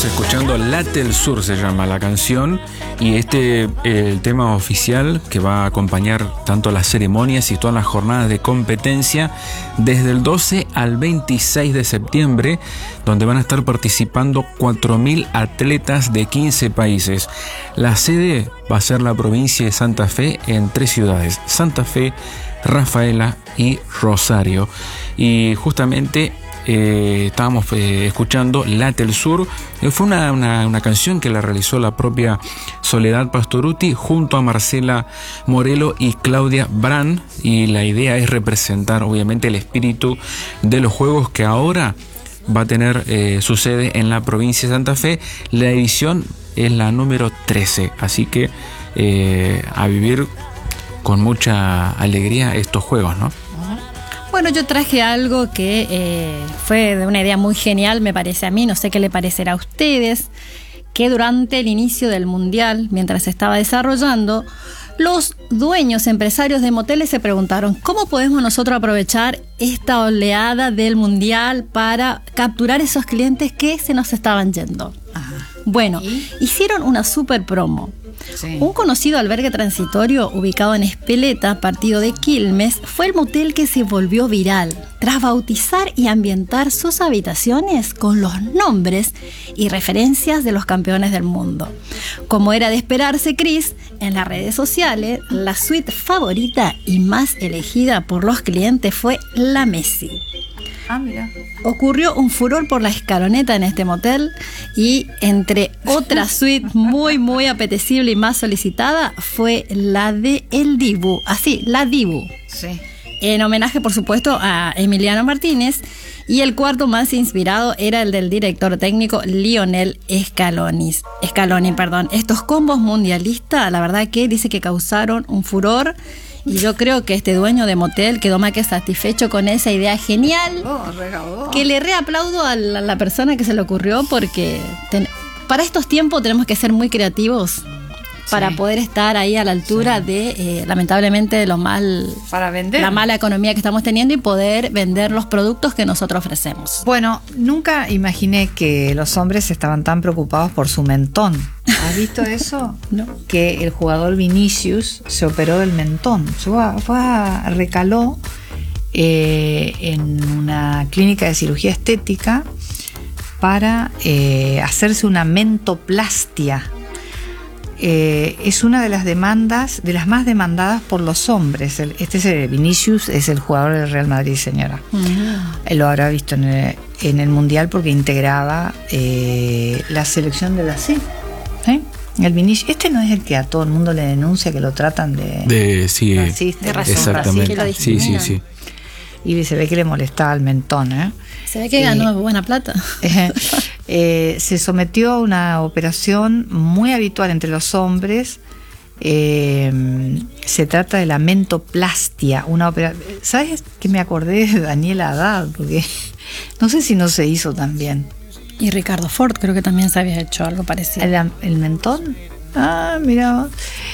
Estamos escuchando Late el Sur, se llama la canción, y el tema oficial que va a acompañar tanto las ceremonias y todas las jornadas de competencia desde el 12 al 26 de septiembre, donde van a estar participando 4.000 atletas de 15 países. La sede va a ser la provincia de Santa Fe en 3 ciudades: Santa Fe, Rafaela y Rosario. Y justamente estábamos escuchando Late el Sur. Fue una canción que la realizó la propia Soledad Pastorutti junto a Marcela Morelo y Claudia Brand, y la idea es representar obviamente el espíritu de los Juegos, que ahora va a tener su sede en la provincia de Santa Fe. La edición es la número 13, así que a vivir con mucha alegría estos Juegos, ¿no? Bueno, yo traje algo que fue de una idea muy genial, me parece a mí, no sé qué le parecerá a ustedes, que durante el inicio del Mundial, mientras se estaba desarrollando, los dueños, empresarios de moteles se preguntaron: ¿cómo podemos nosotros aprovechar esta oleada del Mundial para capturar esos clientes que se nos estaban yendo? Ajá. Bueno, hicieron una super promo. Sí. Un conocido albergue transitorio ubicado en Espeleta, partido de Quilmes, fue el motel que se volvió viral tras bautizar y ambientar sus habitaciones con los nombres y referencias de los campeones del mundo. Como era de esperarse, Cris, en las redes sociales, la suite favorita y más elegida por los clientes fue la Messi. Ah, mira. Ocurrió un furor por la escaloneta en este motel, y entre otras suites muy apetecible y más solicitada fue la de El Dibu, así, la Dibu. Sí. En homenaje, por supuesto, a Emiliano Martínez, y el cuarto más inspirado era el del director técnico Lionel Scaloni. Estos combos mundialistas, la verdad que dice que causaron un furor. Y yo creo que este dueño de motel quedó más que satisfecho con esa idea genial. Que le reaplaudo a la persona que se le ocurrió, porque para estos tiempos tenemos que ser muy creativos para poder estar ahí a la altura de, lamentablemente, de la mala economía que estamos teniendo, y poder vender los productos que nosotros ofrecemos. Bueno, nunca imaginé que los hombres estaban tan preocupados por su mentón. ¿Has visto eso? No. Que el jugador Vinicius se operó del mentón. Recaló en una clínica de cirugía estética para hacerse una mentoplastia. Es una de las demandas, de las más demandadas por los hombres. Vinicius es el jugador del Real Madrid, señora. Él lo habrá visto en el Mundial porque integraba la selección de Brasil. El Vinicius, no es el que a todo el mundo le denuncia que lo tratan de racista. Exactamente. Sí. Y se ve que le molestaba el mentón, Se ve que ganó buena plata. Se sometió a una operación muy habitual entre los hombres. Se trata de la mentoplastia, ¿sabes qué me acordé de Daniel Haddad? Porque no sé si no se hizo también. Y Ricardo Ford creo que también se había hecho algo parecido. ¿El mentón? Ah, mira.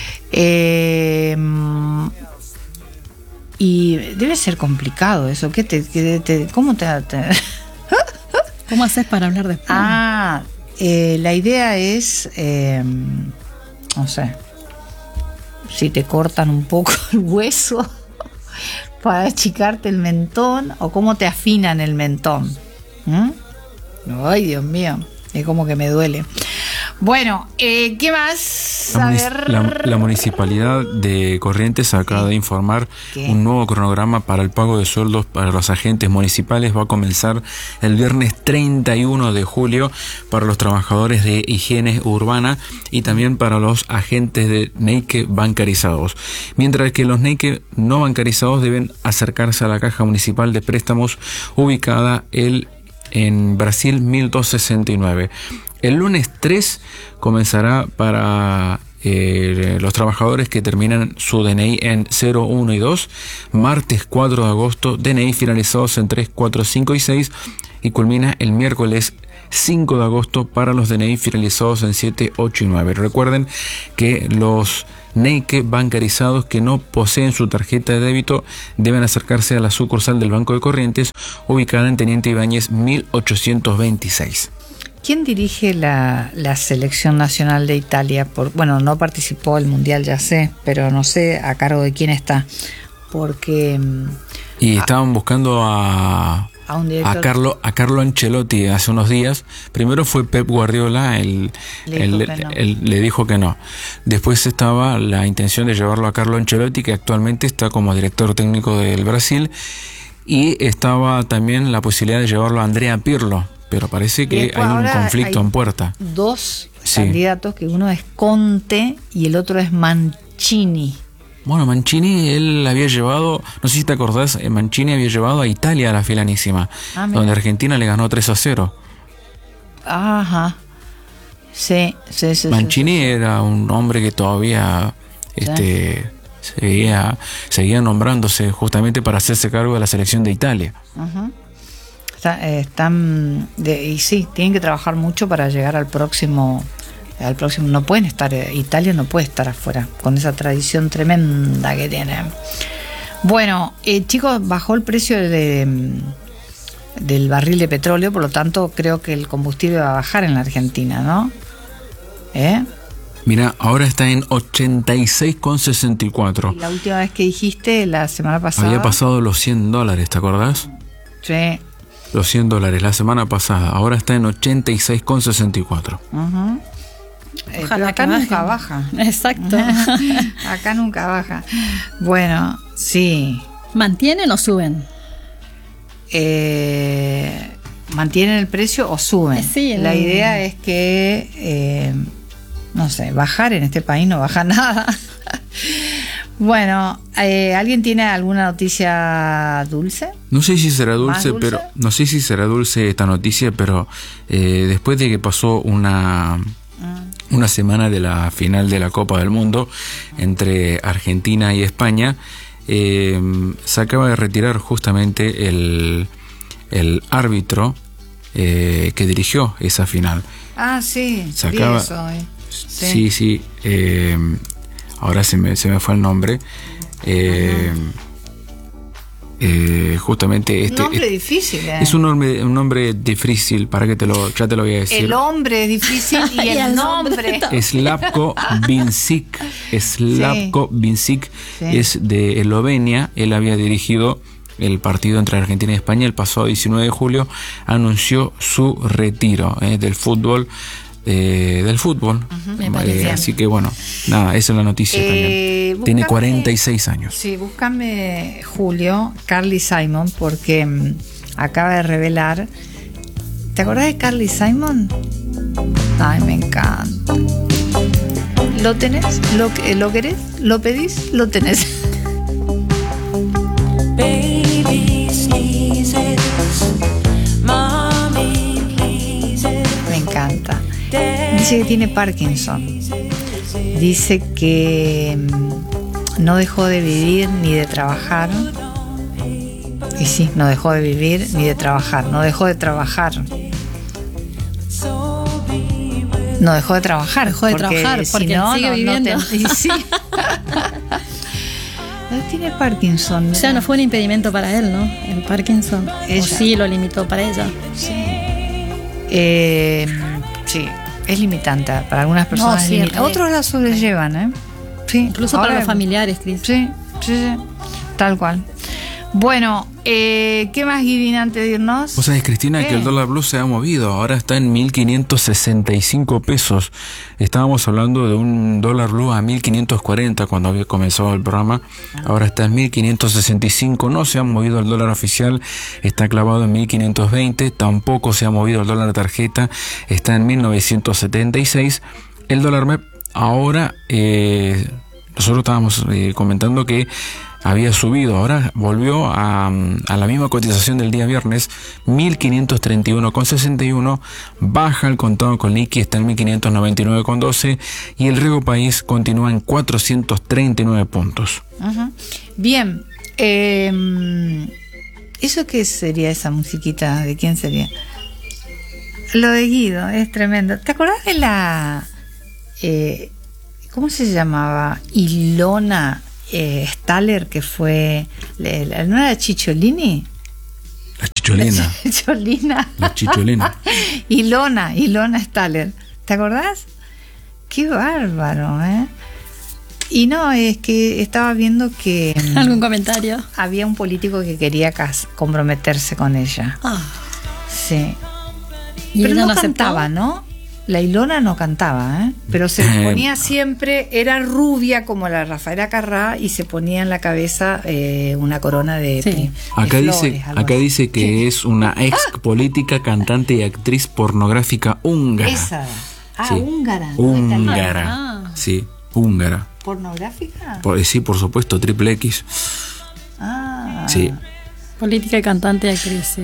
Y debe ser complicado eso. ¿Cómo ¿Cómo haces para hablar después? La idea es, no sé, si te cortan un poco el hueso para achicarte el mentón, o cómo te afinan el mentón. Ay, Dios mío, es como que me duele. Bueno, ¿qué más? La Municipalidad de Corrientes acaba de informar un nuevo cronograma para el pago de sueldos para los agentes municipales. Va a comenzar el viernes 31 de julio para los trabajadores de higiene urbana y también para los agentes de NEIQUE bancarizados. Mientras que los NEIQUE no bancarizados deben acercarse a la Caja Municipal de Préstamos ubicada en Brasil 1269. El lunes 3 comenzará para los trabajadores que terminan su DNI en 0, 1 y 2. Martes 4 de agosto, DNI finalizados en 3, 4, 5 y 6. Y culmina el miércoles 5 de agosto para los DNI finalizados en 7, 8 y 9. Recuerden que los NEIQUE bancarizados que no poseen su tarjeta de débito deben acercarse a la sucursal del Banco de Corrientes ubicada en Teniente Ibáñez 1826. ¿Quién dirige la selección nacional de Italia? Bueno, no participó el Mundial, ya sé, pero no sé a cargo de quién está. Porque... Y estaban buscando a Carlo Ancelotti hace unos días. Primero fue Pep Guardiola, le dijo que no. Después estaba la intención de llevarlo a Carlo Ancelotti, que actualmente está como director técnico del Brasil. Y estaba también la posibilidad de llevarlo a Andrea Pirlo, pero parece que hay un conflicto en puerta. Dos candidatos, que uno es Conte y el otro es Mancini. Bueno, Mancini, él había llevado, no sé si te acordás, Mancini había llevado a Italia a la Filanísima, donde Argentina le ganó 3-0. Ajá. Sí. Mancini era un hombre que todavía seguía nombrándose justamente para hacerse cargo de la selección de Italia. Ajá. Y sí, tienen que trabajar mucho para llegar al próximo. No pueden estar, Italia no puede estar afuera con esa tradición tremenda que tiene. Bueno, chicos, bajó el precio del barril de petróleo, por lo tanto creo que el combustible va a bajar en la Argentina, ¿no? Mira, ahora está en 86,64. La última vez que dijiste, la semana pasada, había pasado los $100, ¿te acordás? Sí. Los $100 la semana pasada, ahora está en 86,64. Ajá. Ojalá acá nunca baja. Exacto. Acá nunca baja. Bueno, sí. ¿Mantienen o suben? ¿Mantienen el precio o suben? Sí, la idea es que, no sé, bajar en este país no baja nada. Bueno, ¿alguien tiene alguna noticia dulce? No sé si será dulce, pero no sé si será dulce esta noticia, pero después de que pasó una semana de la final de la Copa del Mundo entre Argentina y España, se acaba de retirar justamente el árbitro que dirigió esa final. Ah, sí, se acaba. Sí. Ahora se me fue el nombre. Justamente un nombre difícil. Es un nombre difícil, para que ya te lo voy a decir. El hombre es difícil y el nombre. Slavko Vincic. Slavko Vincic es de Eslovenia. Él había dirigido el partido entre Argentina y España el pasado 19 de julio. Anunció su retiro del fútbol. Así que bueno, nada, esa es la noticia también. Tiene 46 años. Sí, búscame, Julio, Carly Simon, porque acaba de revelar. ¿Te acordás de Carly Simon? Ay, me encanta. ¿Lo tenés? ¿Lo querés? ¿Lo pedís? Lo tenés. Baby sneezes, mommy pleases. Me encanta. Dice que tiene Parkinson. Dice que no dejó de vivir ni de trabajar. Y sí, no dejó de vivir ni de trabajar. No dejó de trabajar. No dejó de trabajar. Porque si no, sigue viviendo. Sí. Tiene Parkinson. O sea, no fue un impedimento para él, ¿no? El Parkinson. Ella. O sí lo limitó para ella. Sí. Sí, es limitante para algunas personas. No, sí, otros la sobrellevan, Sí, incluso para los familiares, Cris. Sí, tal cual. Bueno, ¿qué más, Guidín, antes de irnos? Vos sabés, Cristina, que el dólar blue se ha movido. Ahora está en 1.565 pesos. Estábamos hablando de un dólar blue a 1.540 cuando había comenzado el programa. Ahora está en 1.565. No se ha movido el dólar oficial. Está clavado en 1.520. Tampoco se ha movido el dólar tarjeta. Está en 1.976. El dólar MEP ahora... nosotros estábamos comentando que había subido, ahora volvió a la misma cotización del día viernes, 1.531,61, baja el contado con liqui, está en 1.599,12 y el Rego País continúa en 439 puntos. Uh-huh. Bien, ¿eso qué sería esa musiquita? ¿De quién sería? Lo de Guido, es tremendo. ¿Te acordás de la... ¿cómo se llamaba? Ilona Staller, que fue... ¿No era Cicciolini? La chicholina. Chicholina. La chicholina. Ilona Staller. ¿Te acordás? Qué bárbaro, ¿eh? Y no, es que estaba viendo que... ¿Algún comentario? Había un político que quería comprometerse con ella. Ah. Sí. ¿Y Pero ella no no aceptó? cantaba, ¿no? La Ilona no cantaba, ¿eh? Pero se ponía siempre, era rubia como la Rafaela Carrá y se ponía en la cabeza una corona de, Sí. de Acá flores, dice, algo acá así. dice que es una ex política, cantante y actriz pornográfica húngara. Esa. Ah, Sí. húngara. no Húngara. italiana. Ah. Sí, húngara. ¿Pornográfica? Sí, por supuesto, triple X. Ah. Sí. Política y cantante y actriz. Sí.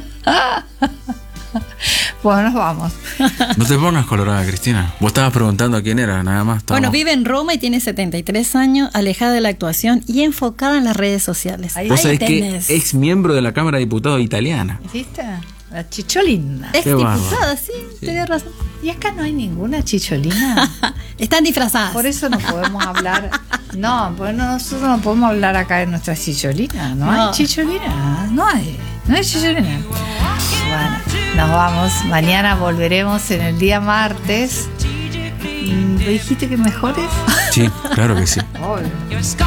Bueno, nos vamos. No te pongas colorada, Cristina. Vos estabas preguntando quién era, nada más. Bueno, estábamos- vive en Roma y tiene 73 años, alejada de la actuación y enfocada en las redes sociales. Ahí Vos sabés tenés. que ex miembro de la Cámara de Diputados italiana. ¿Viste? La chicholina. Ex Qué bárbaro. diputada, sí, tenés razón. Y acá no hay ninguna chicholina. Están disfrazadas. Por eso no podemos hablar. No, pues nosotros no podemos hablar acá de nuestra chicholina. No, No. hay chicholina. No hay chicholina. Bueno, nos vamos. Mañana volveremos en el día martes. ¿Me dijiste que mejores? Sí, claro que sí. Obvio.